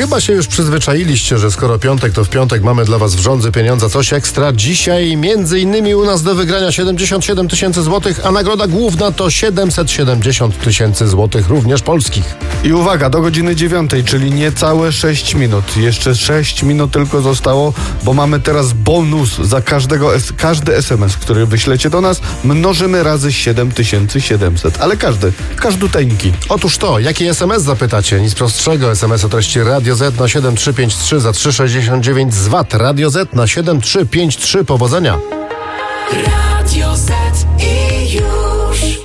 Chyba się już przyzwyczailiście, że skoro piątek, to w piątek mamy dla was w żądzy pieniądza coś ekstra. Dzisiaj między innymi u nas do wygrania 77 tysięcy złotych, a nagroda główna to 770 tysięcy złotych, również polskich. I uwaga, do godziny 9, czyli niecałe 6 minut. Jeszcze 6 minut tylko zostało, bo mamy teraz bonus za każdy SMS, który wyślecie do nas, mnożymy razy 7700. Ale każduteńki. Otóż to, jaki SMS zapytacie? Nic prostszego. SMS o treści Radio Z na 7353 za 3,69 z VAT. Radio Z na 7353. Powodzenia. Radio Z i już.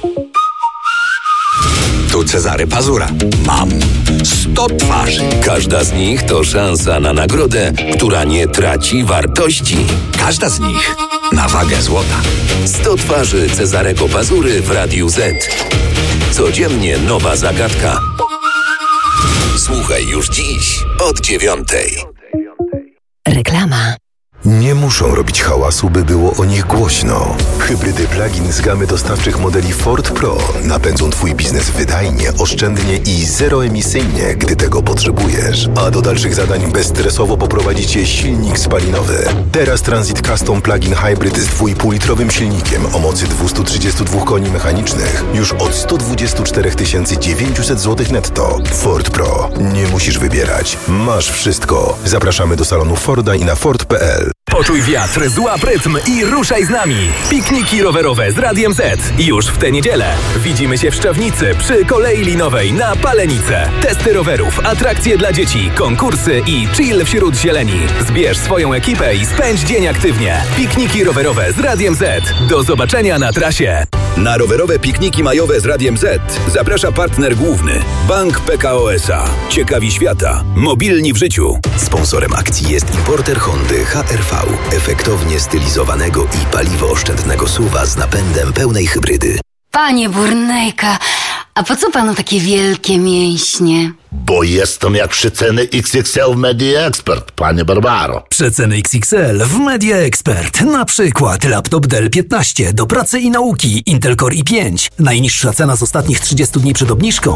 Tu Cezary Pazura. Mam 100 twarzy. Każda z nich to szansa na nagrodę, która nie traci wartości. Każda z nich na wagę złota. 100 twarzy Cezarego Pazury w Radiu Z. Codziennie nowa zagadka. Słuchaj już dziś od 9. Reklama. Nie muszą robić hałasu, by było o nich głośno. Hybrydy plug-in z gamy dostawczych modeli Ford Pro napędzą Twój biznes wydajnie, oszczędnie i zeroemisyjnie, gdy tego potrzebujesz. A do dalszych zadań bezstresowo poprowadzi Cię silnik spalinowy. Teraz Transit Custom Plug-in Hybrid z 2,5-litrowym silnikiem o mocy 232 koni mechanicznych już od 124 900 zł netto. Ford Pro. Nie musisz wybierać. Masz wszystko. Zapraszamy do salonu Forda i na Ford.pl. Poczuj wiatr, złap rytm i ruszaj z nami. Pikniki rowerowe z Radiem Z. Już w tę niedzielę. Widzimy się w Szczawnicy przy kolei linowej na Palenicę. Testy rowerów, atrakcje dla dzieci, konkursy i chill wśród zieleni. Zbierz swoją ekipę i spędź dzień aktywnie. Pikniki rowerowe z Radiem Z. Do zobaczenia na trasie. Na rowerowe pikniki majowe z Radiem Z zaprasza partner główny Bank PKO SA. Ciekawi świata. Mobilni w życiu. Sponsorem akcji jest importer Hondy HR-V. Efektownie stylizowanego i paliwooszczędnego SUV-a z napędem pełnej hybrydy. Panie Burnejka, a po co panu takie wielkie mięśnie? Bo jestem jak przeceny XXL w Media Expert, panie Barbaro. Przeceny XXL w Media Expert. Na przykład laptop Dell 15 do pracy i nauki Intel Core i5. Najniższa cena z ostatnich 30 dni przed obniżką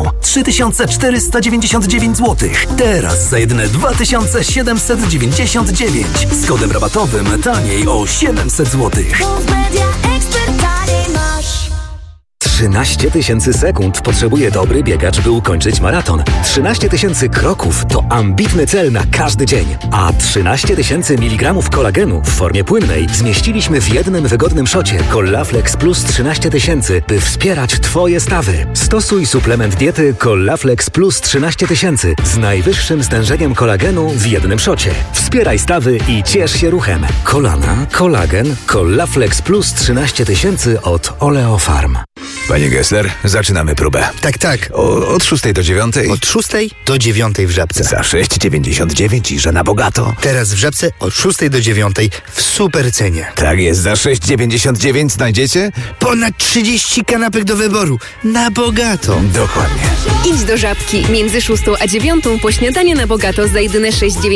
3499 zł. Teraz za jedyne 2799. Z kodem rabatowym taniej o 700 zł. 13 000 sekund potrzebuje dobry biegacz, by ukończyć maraton. 13 000 kroków to ambitny cel na każdy dzień. A 13 000 mg kolagenu w formie płynnej zmieściliśmy w jednym wygodnym szocie Collaflex Plus 13 000, by wspierać Twoje stawy. Stosuj suplement diety Collaflex Plus 13 000 z najwyższym stężeniem kolagenu w jednym szocie. Wspieraj stawy i ciesz się ruchem. Kolana, kolagen, Collaflex Plus 13 000 od Oleofarm. Panie Gessler, zaczynamy próbę. Tak. Od 6 do 9. Od 6 do 9 w Żabce. Za 6,99 i że na bogato. Teraz w Żabce od 6 do 9 w super cenie. Tak jest, za 6,99 znajdziecie ponad 30 kanapek do wyboru. Na bogato. Dokładnie. Idź do Żabki. Między 6 a 9 po śniadanie na bogato za jedyne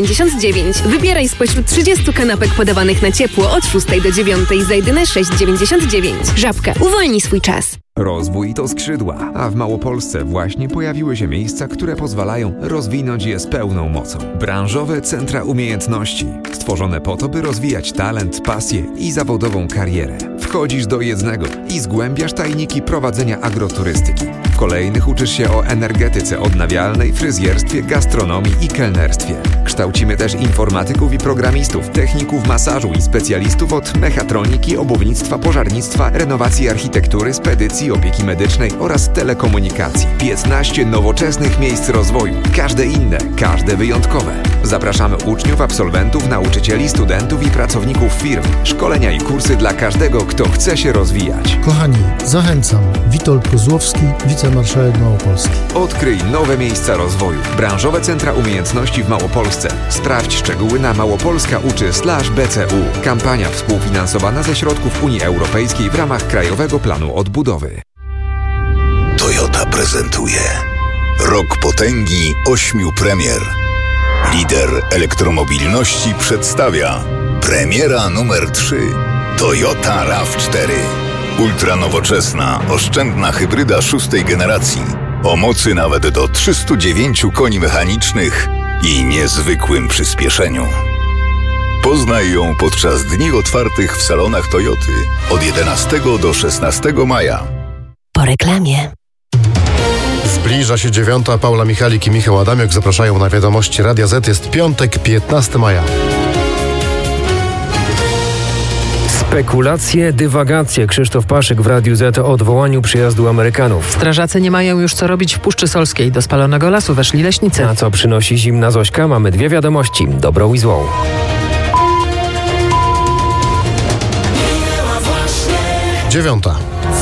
6,99. Wybieraj spośród 30 kanapek podawanych na ciepło od 6 do 9 za jedyne 6,99. Żabka. Uwolnij swój czas. Rozwój to skrzydła, a w Małopolsce właśnie pojawiły się miejsca, które pozwalają rozwinąć je z pełną mocą. Branżowe centra umiejętności, stworzone po to, by rozwijać talent, pasję i zawodową karierę. Wchodzisz do jednego i zgłębiasz tajniki prowadzenia agroturystyki. W kolejnych uczysz się o energetyce odnawialnej, fryzjerstwie, gastronomii i kelnerstwie. Kształcimy też informatyków i programistów, techników masażu i specjalistów od mechatroniki, obuwnictwa, pożarnictwa, renowacji architektury, spedycji, opieki medycznej oraz telekomunikacji. 15 nowoczesnych miejsc rozwoju. Każde inne, każde wyjątkowe. Zapraszamy uczniów, absolwentów, nauczycieli, studentów i pracowników firm. Szkolenia i kursy dla każdego, kto chce się rozwijać. Kochani, zachęcam. Witold Kozłowski, wicemarszałek Małopolski. Odkryj nowe miejsca rozwoju. Branżowe centra umiejętności w Małopolsce. Sprawdź szczegóły na małopolska.uczy/BCU. Kampania współfinansowana ze środków Unii Europejskiej w ramach Krajowego Planu Odbudowy. Toyota prezentuje Rok potęgi 8 premier. Lider elektromobilności przedstawia premiera numer 3 Toyota RAV4. Ultranowoczesna, oszczędna hybryda 6. generacji o mocy nawet do 309 koni mechanicznych i niezwykłym przyspieszeniu. Poznaj ją podczas dni otwartych w salonach Toyoty od 11 do 16 maja. Po reklamie. Zbliża się 9. Paula Michalik i Michał Adamiuk zapraszają na wiadomości Radia Z. Jest piątek, 15 maja. Spekulacje, dywagacje. Krzysztof Paszyk w Radiu Z o odwołaniu przyjazdu Amerykanów. Strażacy nie mają już co robić w Puszczy Solskiej. Do spalonego lasu weszli leśnicy. A co przynosi zimna Zośka? Mamy dwie wiadomości. Dobrą i złą. Dziewiąta.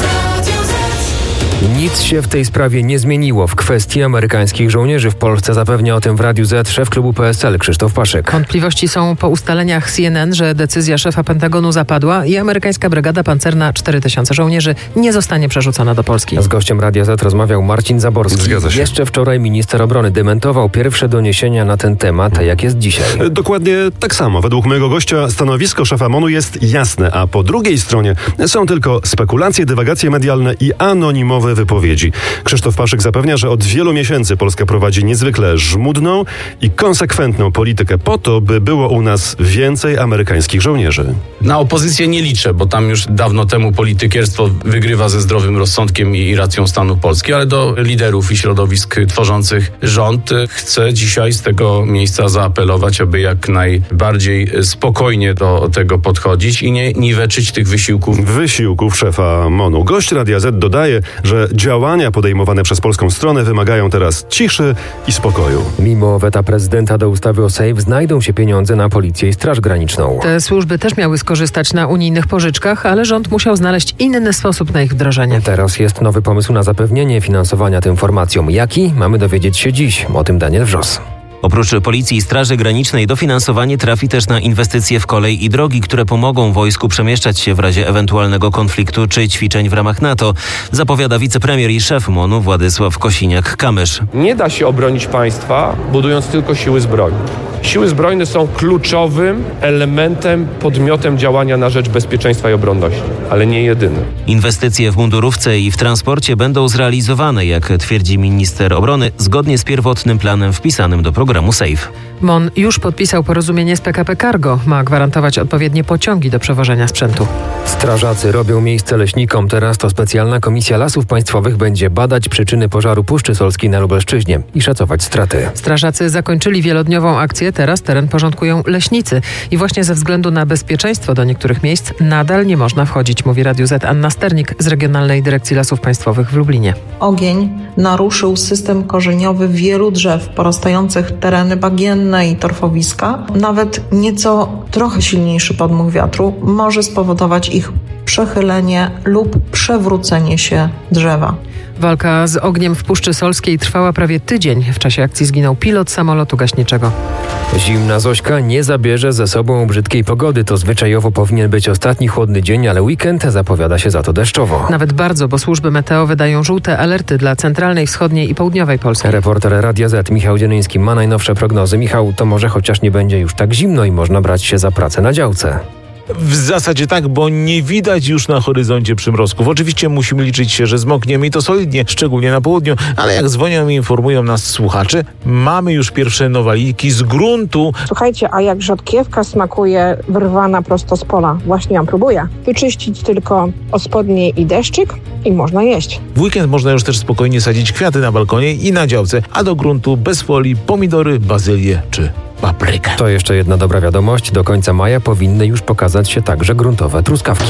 Nic się w tej sprawie nie zmieniło w kwestii amerykańskich żołnierzy w Polsce. Zapewnia o tym w Radiu Z szef klubu PSL Krzysztof Paszyk. Wątpliwości są po ustaleniach CNN, że decyzja szefa Pentagonu zapadła i amerykańska brygada pancerna 4000 żołnierzy nie zostanie przerzucona do Polski. Z gościem Radia Z rozmawiał Marcin Zaborski. Zgadza się. Jeszcze wczoraj minister obrony dementował pierwsze doniesienia na ten temat, jak jest dzisiaj. Dokładnie tak samo. Według mojego gościa stanowisko szefa MON-u jest jasne, a po drugiej stronie są tylko spekulacje, dywagacje medialne i anonimowe wypowiedzi. Krzysztof Paszyk zapewnia, że od wielu miesięcy Polska prowadzi niezwykle żmudną i konsekwentną politykę po to, by było u nas więcej amerykańskich żołnierzy. Na opozycję nie liczę, bo tam już dawno temu politykierstwo wygrywa ze zdrowym rozsądkiem i racją stanu Polski, ale do liderów i środowisk tworzących rząd chcę dzisiaj z tego miejsca zaapelować, aby jak najbardziej spokojnie do tego podchodzić i nie niweczyć tych wysiłków. Wysiłków szefa MON-u. Gość Radia Z dodaje, że działania podejmowane przez polską stronę wymagają teraz ciszy i spokoju. Mimo weta prezydenta do ustawy o SAFE znajdą się pieniądze na policję i Straż Graniczną. Te służby też miały skorzystać na unijnych pożyczkach, ale rząd musiał znaleźć inny sposób na ich wdrożenie. Teraz jest nowy pomysł na zapewnienie finansowania tym formacjom. Jaki? Mamy dowiedzieć się dziś. O tym Daniel Wrzos. Oprócz Policji i Straży Granicznej dofinansowanie trafi też na inwestycje w kolej i drogi, które pomogą wojsku przemieszczać się w razie ewentualnego konfliktu czy ćwiczeń w ramach NATO, zapowiada wicepremier i szef MON-u Władysław Kosiniak-Kamysz. Nie da się obronić państwa, budując tylko siły zbrojne. Siły zbrojne są kluczowym elementem, podmiotem działania na rzecz bezpieczeństwa i obronności, ale nie jedynym. Inwestycje w mundurówce i w transporcie będą zrealizowane, jak twierdzi minister obrony, zgodnie z pierwotnym planem wpisanym do programu SAFE. MON już podpisał porozumienie z PKP Cargo. Ma gwarantować odpowiednie pociągi do przewożenia sprzętu. Strażacy robią miejsce leśnikom. Teraz to specjalna komisja Lasów Państwowych będzie badać przyczyny pożaru Puszczy Solskiej na Lubelszczyźnie i szacować straty. Strażacy zakończyli wielodniową akcję. Teraz teren porządkują leśnicy. I właśnie ze względu na bezpieczeństwo do niektórych miejsc nadal nie można wchodzić, mówi Radiu Z Anna Sternik z Regionalnej Dyrekcji Lasów Państwowych w Lublinie. Ogień naruszył system korzeniowy wielu drzew porastających tereny bagienne i torfowiska. Nawet trochę silniejszy podmuch wiatru może spowodować ich przechylenie lub przewrócenie się drzewa. Walka z ogniem w Puszczy Solskiej trwała prawie tydzień. W czasie akcji zginął pilot samolotu gaśniczego. Zimna Zośka nie zabierze ze sobą brzydkiej pogody. To zwyczajowo powinien być ostatni chłodny dzień, ale weekend zapowiada się za to deszczowo. Nawet bardzo, bo służby meteo wydają żółte alerty dla centralnej, wschodniej i południowej Polski. Reporter Radia Z Michał Dzienyński ma najnowsze prognozy. Michał, to może chociaż nie będzie już tak zimno i można brać się za pracę na działce. W zasadzie tak, bo nie widać już na horyzoncie przymrozków. Oczywiście musimy liczyć się, że zmokniemy i to solidnie, szczególnie na południu, ale jak dzwonią i informują nas słuchacze, mamy już pierwsze nowaliki z gruntu. Słuchajcie, a jak rzodkiewka smakuje wyrwana prosto z pola. Właśnie ją próbuję. Wyczyścić tylko o spodnie i deszczyk i można jeść. W weekend można już też spokojnie sadzić kwiaty na balkonie i na działce, a do gruntu bez folii pomidory, bazylię czy paprykę. To jeszcze jedna dobra wiadomość. Do końca maja powinny już pokazać się także gruntowe truskawki.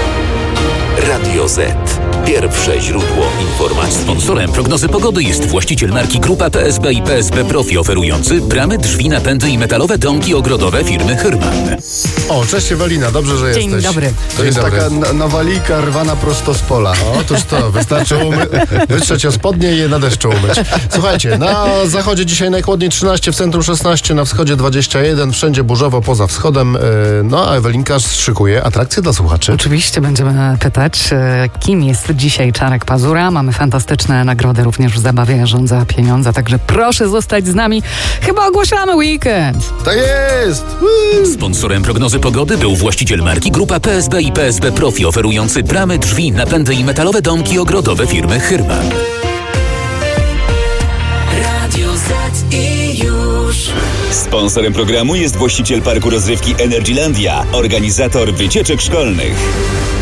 Radio Z. Pierwsze źródło informacji. Sponsorem prognozy pogody jest właściciel marki Grupa PSB i PSB Profi, oferujący bramy, drzwi, napędy i metalowe domki ogrodowe firmy Hyrman. O, cześć Ewelina, dobrze, że jesteś. Dzień dobry. To jest taka nowalika rwana prosto z pola. Otóż to, wystarczy wytrzeć o spodnie i je na deszczu umyć. Słuchajcie, na zachodzie dzisiaj najchłodniej 13, w centrum 16, na wschodzie 21, wszędzie burzowo poza wschodem. No a Ewelinka szykuje atrakcje dla słuchaczy. Oczywiście będziemy pytać, kim jest dzisiaj Czarek Pazura. Mamy fantastyczne nagrody również w zabawie Jarząd za pieniądze, także proszę zostać z nami. Chyba ogłaszamy weekend. Tak jest! Sponsorem prognozy pogody był właściciel marki Grupa PSB i PSB Profi, oferujący bramy, drzwi, napędy i metalowe domki ogrodowe firmy Hyrman. Radio Z i już. Sponsorem programu jest właściciel parku rozrywki Energylandia, organizator wycieczek szkolnych.